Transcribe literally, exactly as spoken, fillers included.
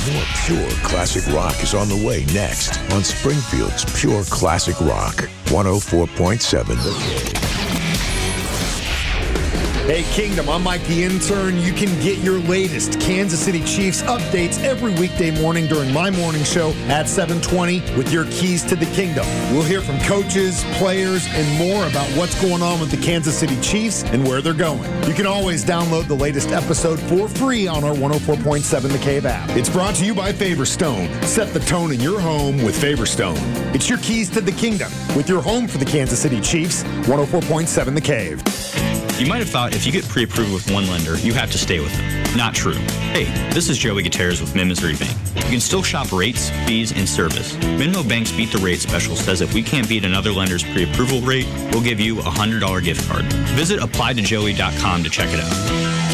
More pure classic rock is on the way next on Springfield's Pure Classic Rock, one oh four point seven The Cave. Hey, Kingdom, I'm Mike the Intern. You can get your latest Kansas City Chiefs updates every weekday morning during my morning show at seven twenty with your keys to the Kingdom. We'll hear from coaches, players, and more about what's going on with the Kansas City Chiefs and where they're going. You can always download the latest episode for free on our one oh four point seven The Cave app. It's brought to you by Favorstone. Set the tone in your home with Favorstone. It's your keys to the Kingdom with your home for the Kansas City Chiefs, one oh four point seven The Cave. You might have thought if you get pre-approved with one lender, you have to stay with them. Not true. Hey, this is Joey Gutierrez with Mid-Missouri Bank. You can still shop rates, fees, and service. Minmo Bank's Beat the Rate special says if we can't beat another lender's pre-approval rate, we'll give you a one hundred dollars gift card. Visit apply to joey dot com to check it out.